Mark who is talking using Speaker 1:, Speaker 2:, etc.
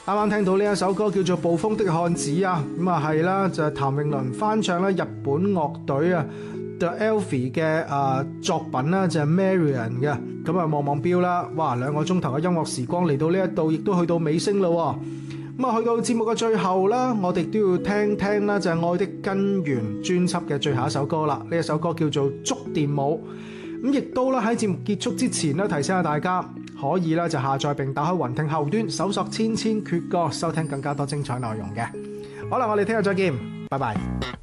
Speaker 1: 啱啱聽到呢一首歌叫做《暴風的漢子》啊，咁啊係啦，就係譚詠麟翻唱咧日本樂隊啊 The Elfie 嘅作品啦，就係 Marian 嘅。咁啊望望錶啦，哇2個鐘頭嘅音樂時光嚟到呢一度，亦都去到尾聲啦。咁啊去到節目嘅最後啦，我哋都要聽聽啦，就係《愛的根源》專輯嘅最後一首歌啦。呢一首歌叫做《觸電舞》。咁亦都啦喺節目結束之前咧，提醒下大家。可以咧就下載並打開雲聽後端，搜索千千闕歌，收聽更加多精彩內容嘅。好啦，我哋聽日再見，拜拜。